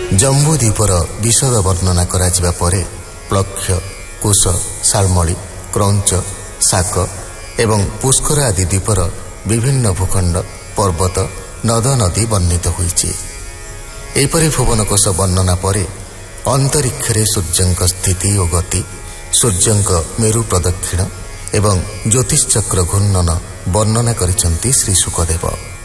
ଜମ୍ବୁ ଦ୍ୱୀପର ବିଶଦ ବର୍ଣ୍ଣନା କରାଯିବା ପରେ ପ୍ଳକ୍ଷ, କୁଶ, ଶାଳମଳି, କ୍ରୌଞ୍ଚ, ଶାକ ଏବଂ ପୁଷ୍କର ଆଦି ଦ୍ୱୀପର ବିଭିନ୍ନ ଭୂଖଣ୍ଡ, ପର୍ବତ, ନଦ ନଦୀ ବର୍ଣ୍ଣିତ ହୋଇଛି। ଏହିପରି ଭୁବନକୋଷ ବର୍ଣ୍ଣନା ପରେ ଅନ୍ତରୀକ୍ଷରେ ସୂର୍ଯ୍ୟଙ୍କ ସ୍ଥିତି ଓ ଗତି, ସୂର୍ଯ୍ୟଙ୍କ ମେରୁ ପ୍ରଦକ୍ଷିଣ ଏବଂ ଜ୍ୟୋତିଷଚକ୍ର ଘୂର୍ଣ୍ଣନ ବର୍ଣ୍ଣନା କରିଛନ୍ତି ଶ୍ରୀ ଶୁକଦେବ।